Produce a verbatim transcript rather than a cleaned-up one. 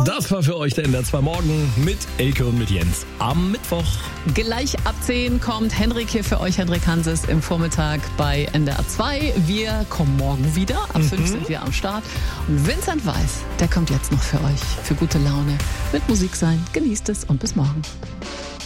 Das war für euch der N D R zwei Morgen mit Elke und mit Jens am Mittwoch. Gleich ab zehn kommt Henrik hier für euch, Henrik Hanses, im Vormittag bei N D R zwei. Wir kommen morgen wieder, ab fünf mhm. sind wir am Start. Und Vincent Weiss, der kommt jetzt noch für euch, für gute Laune. Mit Musik sein, genießt es und bis morgen.